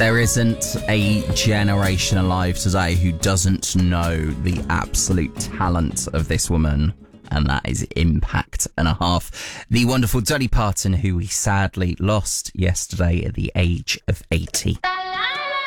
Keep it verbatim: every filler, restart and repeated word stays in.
There isn't a generation alive today who doesn't know the absolute talent of this woman, and that is Impact and a Half. The wonderful Dolly Parton, who we sadly lost yesterday at the age of eighty.